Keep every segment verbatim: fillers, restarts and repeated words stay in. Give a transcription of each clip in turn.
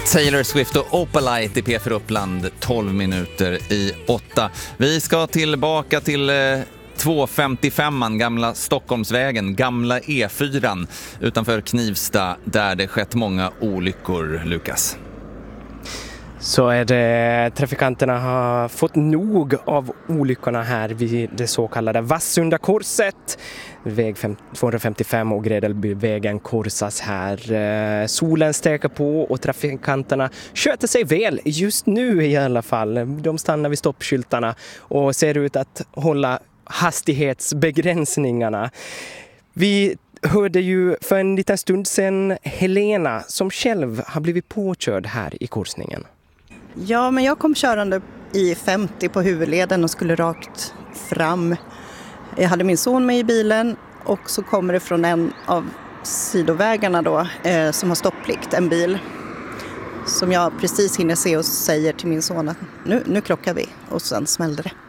Taylor Swift och Opalite i P fyra Uppland, tolv minuter i åtta. Vi ska tillbaka till eh, tvåhundrafemtiofem, gamla Stockholmsvägen, gamla E fyra utanför Knivsta, där det skett många olyckor, Lukas. Så är det, trafikanterna har fått nog av olyckorna här vid det så kallade Vassunda-korset. Väg tvåhundrafemtiofem och Gredelbyvägen korsas här. Solen steker på och trafikanterna sköter sig väl just nu i alla fall. De stannar vid stoppskyltarna och ser ut att hålla hastighetsbegränsningarna. Vi hörde ju för en liten stund sedan Helena som själv har blivit påkörd här i korsningen. Ja, men jag kom körande i femtio på huvudleden och skulle rakt fram. Jag hade min son med i bilen och så kommer det från en av sidovägarna då eh, som har stopplikt, en bil. Som jag precis hinner se och säger till min son att nu, nu krockar vi, och sen smällde det.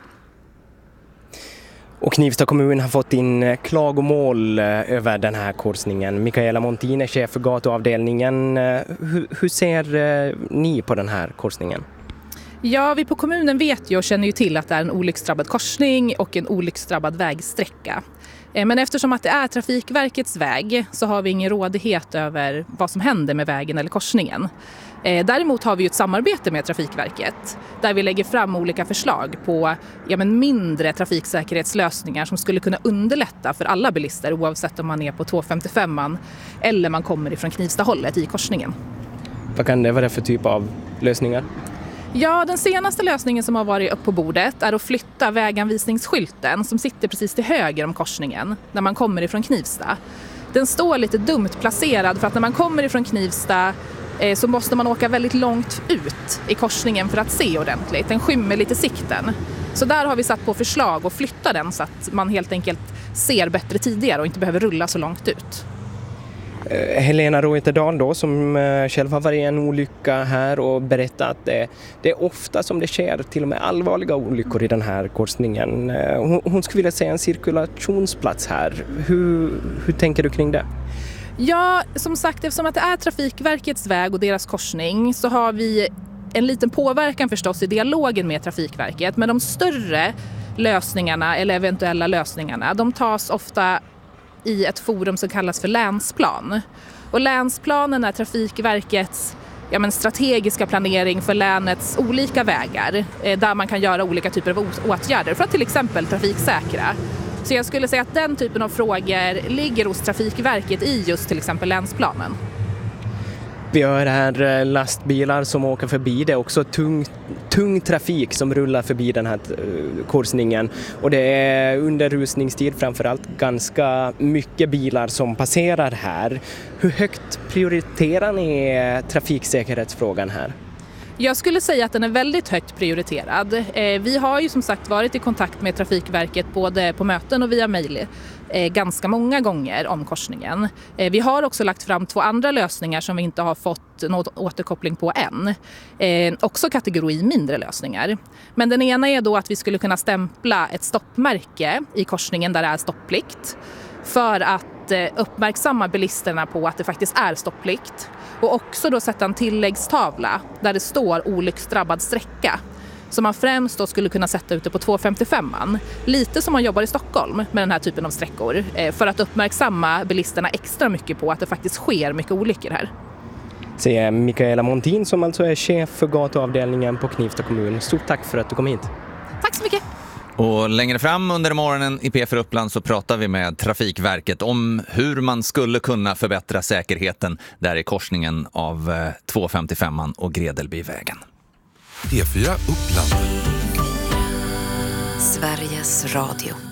Och Knivsta kommun har fått in klagomål över den här korsningen. Mikaela Montin är chef för gatuavdelningen. Hur, hur ser ni på den här korsningen? Ja, vi på kommunen vet ju och känner ju till att det är en olycksdrabbad korsning och en olycksdrabbad vägsträcka. Men eftersom att det är Trafikverkets väg så har vi ingen rådighet över vad som händer med vägen eller korsningen. Däremot har vi ju ett samarbete med Trafikverket där vi lägger fram olika förslag på ja, men mindre trafiksäkerhetslösningar som skulle kunna underlätta för alla bilister oavsett om man är på tvåhundrafemtiofem eller man kommer ifrån Knivstahållet i korsningen. Vad kan det vara för typ av lösningar? Ja, den senaste lösningen som har varit upp på bordet är att flytta väganvisningsskylten som sitter precis till höger om korsningen när man kommer ifrån Knivsta. Den står lite dumt placerad för att när man kommer ifrån Knivsta eh, så måste man åka väldigt långt ut i korsningen för att se ordentligt. Den skymmer lite sikten. Så där har vi satt på förslag att flytta den så att man helt enkelt ser bättre tidigare och inte behöver rulla så långt ut. Helena Roiterdal då, som själv har varit i en olycka här och berättat att det, det är ofta som det sker till och med allvarliga olyckor i den här korsningen. Hon, hon skulle vilja se en cirkulationsplats här. Hur, hur tänker du kring det? Ja, som sagt, eftersom att det är Trafikverkets väg och deras korsning så har vi en liten påverkan förstås i dialogen med Trafikverket. Men de större lösningarna eller eventuella lösningarna, de tas ofta i ett forum som kallas för länsplan. Och länsplanen är Trafikverkets ja, men strategiska planering för länets olika vägar eh, där man kan göra olika typer av åtgärder för att till exempel trafiksäkra. Så jag skulle säga att den typen av frågor ligger hos Trafikverket i just till exempel länsplanen. Vi har här lastbilar som åker förbi. Det är också tung, tung trafik som rullar förbi den här korsningen. Och det är under rusningstid framförallt ganska mycket bilar som passerar här. Hur högt prioriterar ni trafiksäkerhetsfrågan här? Jag skulle säga att den är väldigt högt prioriterad. Vi har ju som sagt varit i kontakt med Trafikverket både på möten och via mejl ganska många gånger om korsningen. Vi har också lagt fram två andra lösningar som vi inte har fått något återkoppling på än. Också kategori mindre lösningar. Men den ena är då att vi skulle kunna stämpla ett stoppmärke i korsningen där det är stopplikt för att uppmärksamma bilisterna på att det faktiskt är stopplikt. Och också då sätta en tilläggstavla där det står olycksdrabbad sträcka. Som man främst då skulle kunna sätta ute på tvåhundrafemtiofem. Lite som man jobbar i Stockholm med den här typen av sträckor. För att uppmärksamma bilisterna extra mycket på att det faktiskt sker mycket olyckor här. Säger Mikaela Montin som alltså är chef för gatuavdelningen på Knivsta kommun. Stort tack för att du kom hit. Tack så mycket. Och längre fram under morgonen i P fyra Uppland så pratar vi med Trafikverket om hur man skulle kunna förbättra säkerheten där i korsningen av tvåhundrafemtiofem och Gredelbyvägen. P fyra Uppland. Sveriges Radio.